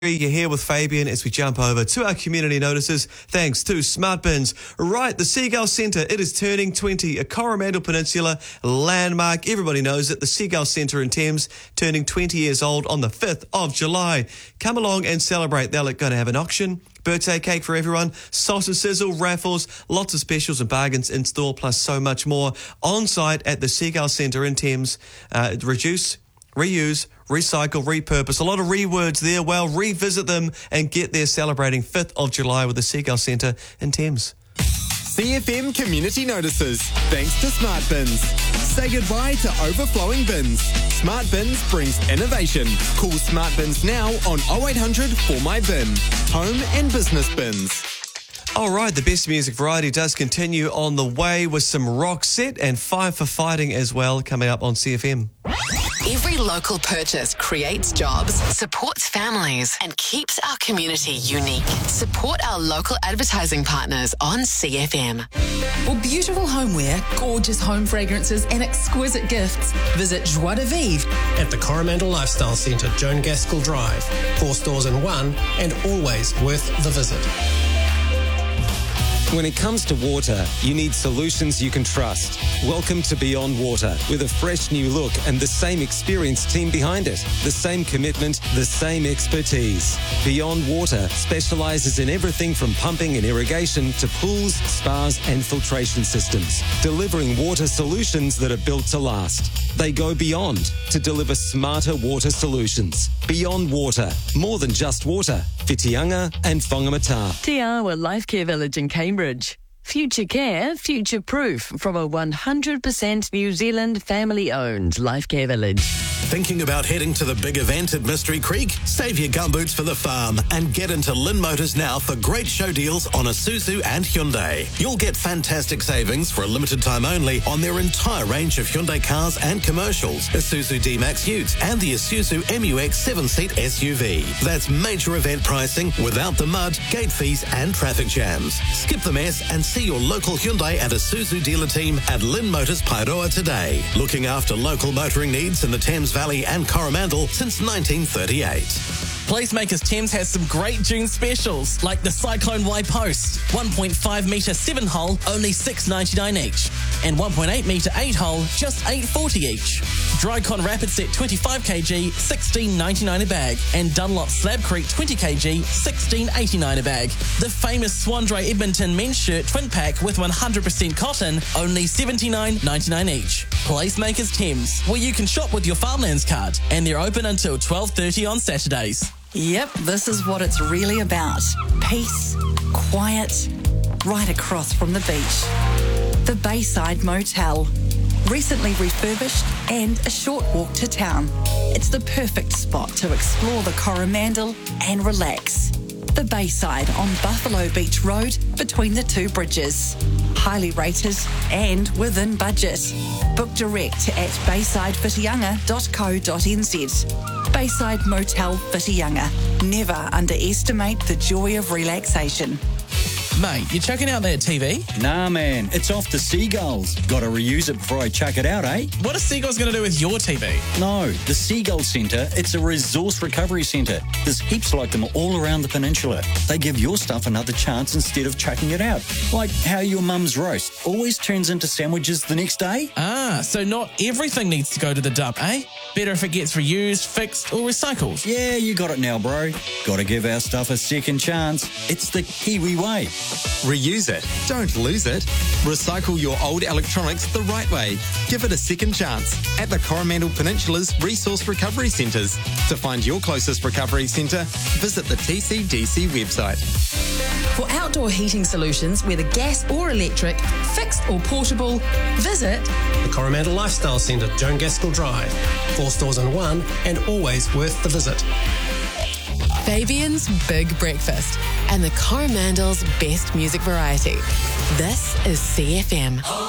You're here with Fabian as we jump over to our community notices. Thanks to Smart Bins. Right, the Seagull Centre, it is turning 20, a Coromandel Peninsula landmark. Everybody knows it. The Seagull Centre in Thames, turning 20 years old on the 5th of July. Come along and celebrate. They're going to have an auction, birthday cake for everyone, sauce and sizzle, raffles, lots of specials and bargains in store, plus so much more on site at the Seagull Centre in Thames. Reduce, reuse, recycle, repurpose. A lot of re-words there. Well, revisit them and get there celebrating 5th of July with the Seagull Centre in Thames. CFM Community Notices. Thanks to Smart Bins. Say goodbye to overflowing bins. Smart Bins brings innovation. Call Smart Bins now on 0800 for my bin. Home and business bins. All right, the best music variety does continue on the way with some rock set and Five for Fighting as well coming up on CFM. Every local purchase creates jobs, supports families, and keeps our community unique. Support our local advertising partners on CFM. For beautiful homeware, gorgeous home fragrances, and exquisite gifts, visit Joie de Vivre at the Coromandel Lifestyle Centre, Joan Gaskell Drive. 4 stores in one, and always worth the visit. When it comes to water, you need solutions you can trust. Welcome to Beyond Water, with a fresh new look and the same experienced team behind it. The same commitment, the same expertise. Beyond Water specialises in everything from pumping and irrigation to pools, spas and filtration systems, delivering water solutions that are built to last. They go beyond to deliver smarter water solutions. Beyond Water, more than just water. Whitianga and Whangamata. Te Awa Life Care Village in Cambridge. Future care, future proof from a 100% New Zealand family-owned life care village. Thinking about heading to the big event at Mystery Creek? Save your gumboots for the farm and get into Lynn Motors now for great show deals on Isuzu and Hyundai. You'll get fantastic savings for a limited time only on their entire range of Hyundai cars and commercials, Isuzu D-Max Utes and the Isuzu MU-X 7-seat SUV. That's major event pricing without the mud, gate fees and traffic jams. Skip the mess and see your local Hyundai and Isuzu dealer team at Lynn Motors Paeroa today. Looking after local motoring needs in the Thames Valley and Coromandel since 1938. Placemakers Thames has some great June specials, like the Cyclone Y Post, 1.5 metre 7-hole, only $6.99 each, and 1.8 metre 8-hole, just $8.40 each. Drycon Rapid Set 25 kg, $16.99 a bag, and Dunlop Slab Creek 20 kg, $16.89 a bag. The famous Swandray Edmonton men's shirt twin pack with 100% cotton, only $79.99 each. Placemakers Thames, where you can shop with your Farmlands card, and they're open until 12:30 on Saturdays. Yep, this is what it's really about. Peace, quiet, right across from the beach. The Bayside Motel. Recently refurbished and a short walk to town. It's the perfect spot to explore the Coromandel and relax. The Bayside on Buffalo Beach Road between the 2 bridges. Highly rated and within budget. Book direct at baysidewhitianga.co.nz. Bayside Motel Whitianga. Never underestimate the joy of relaxation. Mate, you chucking out that TV? Nah, man, it's off the Seagulls. Gotta reuse it before I chuck it out, eh? What are Seagulls going to do with your TV? No, the Seagull Centre, it's a resource recovery centre. There's heaps like them all around the peninsula. They give your stuff another chance instead of chucking it out. Like how your mum's roast always turns into sandwiches the next day. Ah, so not everything needs to go to the dump, eh? Better if it gets reused, fixed or recycled. Yeah, you got it now, bro. Gotta give our stuff a second chance. It's the Kiwi way. Reuse it. Don't lose it. Recycle your old electronics the right way. Give it a second chance at the Coromandel Peninsula's Resource Recovery Centres. To find your closest recovery centre, visit the TCDC website. For outdoor heating solutions, whether gas or electric, fixed or portable, visit The Coromandel Lifestyle Centre, Joan Gaskell Drive. 4 stores in one, and always worth the visit. Fabian's Big Breakfast and the Coromandel's best music variety. This is CFM.